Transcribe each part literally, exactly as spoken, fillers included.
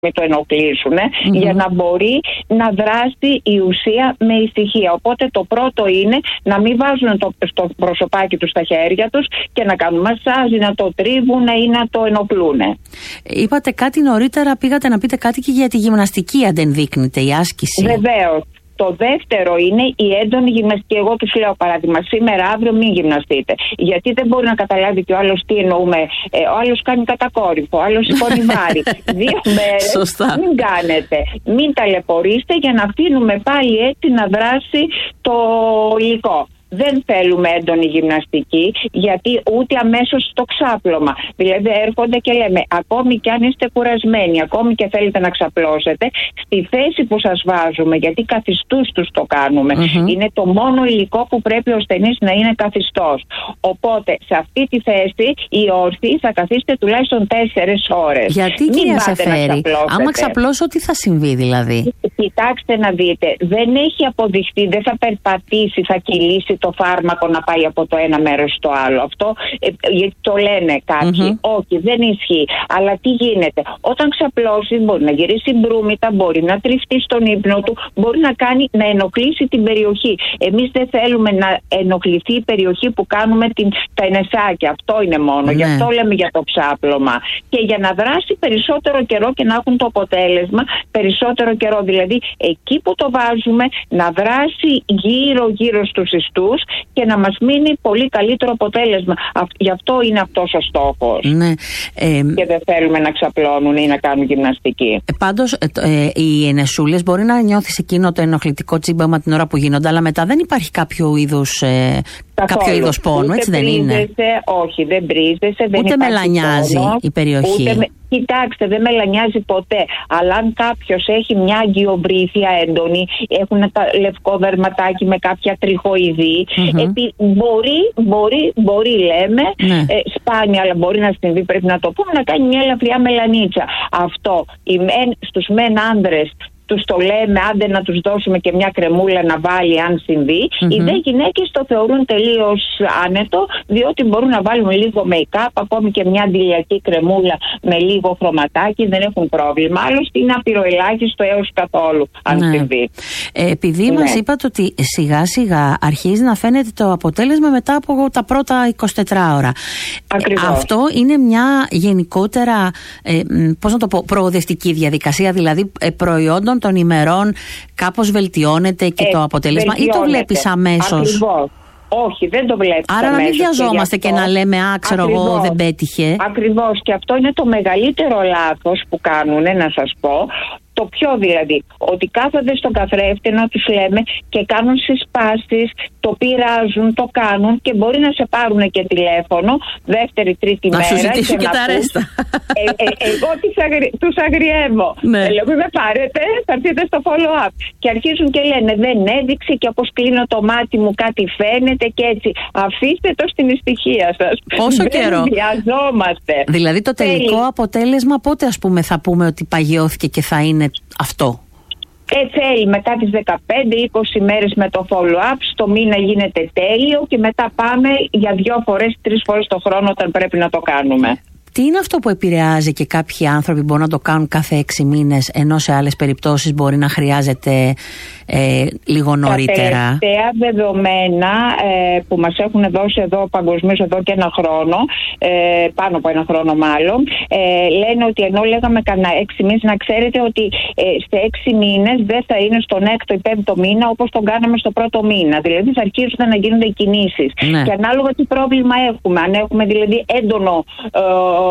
μην το ενοχλήσουν, mm-hmm. για να μπορεί να δράσει η ουσία με ησυχία. Οπότε το πρώτο είναι να μην βάζουν το, το προσωπάκι τους στα χέρια τους και να κάνουν μασάζ, να το τρίβουν ή να το ενοχλούν. Είπατε κάτι νωρίτερα, πήγατε να πείτε κάτι και για τη γυμναστική, αν δεν δείκνεται η άσκηση. Βεβαίως. Το δεύτερο είναι η έντονη γυμναστική. Εγώ τους λέω παράδειγμα, σήμερα, αύριο μην γυμναστείτε. Γιατί δεν μπορεί να καταλάβει και ο άλλος τι εννοούμε. Ε, ο άλλος κάνει κατακόρυφο, ο άλλος σηκώνει βάρη. Δύο μέρες μην κάνετε. Μην ταλαιπωρήστε για να αφήνουμε πάλι έτσι να δράσει το υλικό. Δεν θέλουμε έντονη γυμναστική, γιατί ούτε αμέσως το ξάπλωμα. Δηλαδή έρχονται και λέμε, ακόμη κι αν είστε κουρασμένοι, ακόμη και θέλετε να ξαπλώσετε, στη θέση που σας βάζουμε, γιατί καθιστούς τους το κάνουμε, mm-hmm. είναι το μόνο υλικό που πρέπει ο ασθενής να είναι καθιστός. Οπότε σε αυτή τη θέση οι όρθιοι θα καθίσετε τουλάχιστον τέσσερις ώρες. Γιατί, κυρία Σεφέρη, άμα ξαπλώσω, τι θα συμβεί δηλαδή? Κοιτάξτε να δείτε, δεν έχει αποδειχθεί, δεν θα περπατήσει, θα κυλήσει το φάρμακο να πάει από το ένα μέρος στο άλλο. Αυτό ε, γιατί το λένε κάποιοι. Mm-hmm. Όχι, δεν ισχύει. Αλλά τι γίνεται? Όταν ξαπλώσει, μπορεί να γυρίσει μπρούμητα, μπορεί να τριφτεί στον ύπνο του, μπορεί να κάνει να ενοχλήσει την περιοχή. Εμείς δεν θέλουμε να ενοχληθεί η περιοχή που κάνουμε την, τα ενεσάκια. Αυτό είναι μόνο. Mm-hmm. Γι' αυτό λέμε για το ξάπλωμα. Και για να δράσει περισσότερο καιρό και να έχουν το αποτέλεσμα περισσότερο καιρό. Δηλαδή, εκεί που το βάζουμε, να δράσει γύρω-γύρω στους ιστούς και να μας μείνει πολύ καλύτερο αποτέλεσμα. Γι' αυτό είναι αυτός ο στόχος. Ναι. Ε, και δεν θέλουμε να ξαπλώνουν ή να κάνουν γυμναστική. Ε, πάντως, ε, ε, οι ενεσούλες μπορεί να νιώθεις εκείνο το ενοχλητικό τσίμπαμα την ώρα που γίνονται, αλλά μετά δεν υπάρχει κάποιο είδους, ε, κάποιο είδος πόνου, ούτε έτσι δεν είναι? Όχι, δεν βρίζεσαι. Δεν ούτε μελανιάζει πόνο, η περιοχή. Ούτε, κοιτάξτε, δεν μελανιάζει ποτέ. Αλλά αν κάποιος έχει μια αγκιοβρύθια έντονη, έχουν ένα λευκό δερματάκι με κάποια τριχοειδή, mm-hmm. επί, μπορεί, μπορεί, μπορεί λέμε, ναι. ε, σπάνια, αλλά μπορεί να συμβεί, πρέπει να το πούμε, να κάνει μια ελαφριά μελανίτσα. Αυτό οι μεν, στους μεν άνδρες τους το λέμε, άντε να τους δώσουμε και μια κρεμούλα να βάλει αν συμβεί. Mm-hmm. Οι δε γυναίκες το θεωρούν τελείως άνετο, διότι μπορούν να βάλουν λίγο make-up, ακόμη και μια αντιλιακή κρεμούλα με λίγο χρωματάκι, δεν έχουν πρόβλημα. Άλλωστε είναι απειροελάχιστο έως καθόλου αν ναι. συμβεί. Ε, επειδή ναι. μας είπατε ότι σιγά σιγά αρχίζει να φαίνεται το αποτέλεσμα μετά από τα πρώτα εικοσιτέσσερις ώρα. Ακριβώς. Αυτό είναι μια γενικότερα, ε, πώς να το πω, προοδευτική διαδικασία, δηλαδή ε, προϊόντων των ημερών κάπως βελτιώνεται και ε, το αποτέλεσμα, ή το βλέπεις αμέσως? Ακριβώς. Όχι, δεν το βλέπεις Άρα αμέσως. να μην βιαζόμαστε και, και να λέμε «Α, ξέρω εγώ, δεν πέτυχε». Ακριβώς. Και αυτό είναι το μεγαλύτερο λάθος που κάνουν, να σας πω. Το πιο δηλαδή, ότι κάθονται στον καθρέφτη να τους λέμε και κάνουν συσπάσεις, το πειράζουν, το κάνουν και μπορεί να σε πάρουν και τηλέφωνο δεύτερη, τρίτη να μέρα. Να σου ζητήσουν και, και τα ρέστα. Ε, ε, εγώ τους, αγρι, τους αγριεύω. Ναι. Λέω μην με πάρετε, θα έρθετε στο follow-up. Και αρχίζουν και λένε δεν έδειξε και όπως κλείνω το μάτι μου κάτι φαίνεται και έτσι. Αφήστε το στην ησυχία σας. Πόσο καιρό? Δεν βιαζόμαστε. Δηλαδή το τελικό Θέλει. αποτέλεσμα πότε ας πούμε θα πούμε ότι παγιώθηκε και θα είναι αυτό? Ε, θέλει μετά τις δεκαπέντε είκοσι μέρες με το follow-up, στο μήνα γίνεται τέλειο και μετά πάμε για δύο φορές, τρεις φορές το χρόνο όταν πρέπει να το κάνουμε. Τι είναι αυτό που επηρεάζει και κάποιοι άνθρωποι μπορούν να το κάνουν κάθε έξι μήνες, ενώ σε άλλες περιπτώσεις μπορεί να χρειάζεται ε, λίγο νωρίτερα? Τα τελευταία δεδομένα ε, που μας έχουν δώσει εδώ παγκοσμίως εδώ και ένα χρόνο, ε, πάνω από ένα χρόνο μάλλον, ε, λένε ότι ενώ λέγαμε κανένα έξι μήνες, να ξέρετε ότι ε, σε έξι μήνες δεν θα είναι στον έκτο ή πέμπτο μήνα όπως τον κάναμε στο πρώτο μήνα. Δηλαδή θα αρχίσουν να γίνονται οι κινήσεις. Ναι. Και ανάλογα τι πρόβλημα έχουμε, αν έχουμε δηλαδή έντονο ε,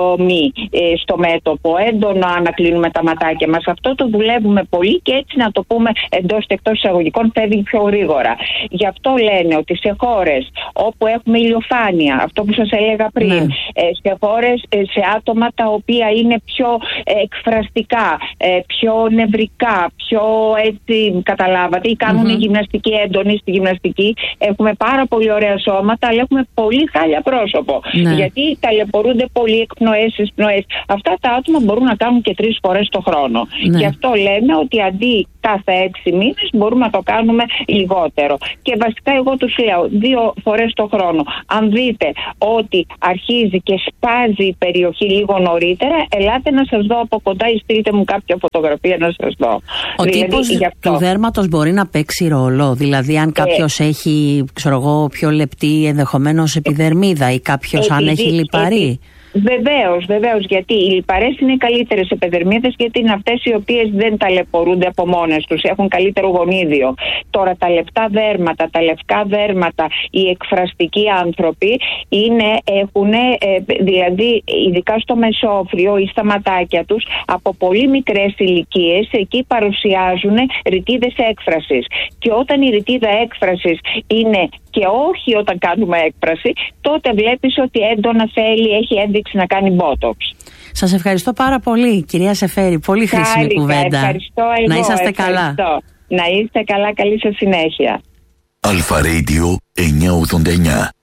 μη ε, στο μέτωπο, έντονα να κλείνουμε τα ματάκια μας. Αυτό το δουλεύουμε πολύ και έτσι να το πούμε εντός και εκτός εισαγωγικών φεύγει πιο γρήγορα. Γι' αυτό λένε ότι σε χώρες όπου έχουμε ηλιοφάνεια, αυτό που σας έλεγα πριν, ναι. ε, σε χώρες, ε, σε άτομα τα οποία είναι πιο ε, εκφραστικά, ε, πιο νευρικά, πιο έτσι καταλάβατε, ή κάνουν mm-hmm. γυμναστική έντονη στη γυμναστική, έχουμε πάρα πολύ ωραία σώματα, αλλά έχουμε πολύ χάλια πρόσωπο. Ναι. Γιατί ταλαιπωρούνται πολύ, εκ πνοές, εισπνοές. Αυτά τα άτομα μπορούν να κάνουν και τρεις φορές το χρόνο. Ναι. Γι' αυτό λέμε ότι αντί κάθε έξι μήνες μπορούμε να το κάνουμε λιγότερο. Και βασικά εγώ τους λέω δύο φορές το χρόνο. Αν δείτε ότι αρχίζει και σπάζει η περιοχή λίγο νωρίτερα, ελάτε να σας δω από κοντά ή στείλτε μου κάποια φωτογραφία να σας δω. Ο δηλαδή, τύπος του δέρματος μπορεί να παίξει ρόλο. Δηλαδή αν κάποιος ε, έχει, ξέρω εγώ, πιο λεπτή ενδεχομένως επιδερμίδα ή κάποιος επειδή, αν έχει λιπαρή. Βεβαίως, βεβαίως, γιατί οι λιπαρές είναι οι καλύτερες επιδερμίδες, γιατί είναι αυτές οι οποίες δεν ταλαιπωρούνται από μόνες τους, έχουν καλύτερο γονίδιο. Τώρα τα λεπτά δέρματα, τα λευκά δέρματα, οι εκφραστικοί άνθρωποι είναι, έχουν, ε, δηλαδή ειδικά στο μεσόφρυο ή στα ματάκια τους, από πολύ μικρές ηλικίες, εκεί παρουσιάζουν ρητίδες έκφρασης. Και όταν η ρητίδα έκφρασης είναι και όχι όταν κάνουμε έκφραση, τότε βλέπεις ότι έντονα θέλει, έχει ένδειξη να κάνει botox. Σας ευχαριστώ πάρα πολύ, κυρία Σεφέρη. Πολύ χρήσιμη Χάρηκα, κουβέντα. Ευχαριστώ εγώ, να είσαστε ευχαριστώ. καλά. Να είστε καλά, καλή σας συνέχεια. Αλφα Radio εννιακόσια ογδόντα εννιά.